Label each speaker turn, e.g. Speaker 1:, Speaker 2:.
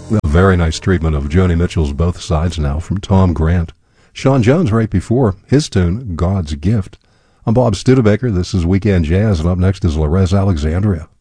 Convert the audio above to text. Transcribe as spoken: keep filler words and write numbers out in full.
Speaker 1: A very nice treatment of Joni Mitchell's Both Sides now from Tom Grant. Sean Jones right before his tune, God's Gift. I'm Bob Studebaker. This is Weekend Jazz, and up next is Lorez Alexandria.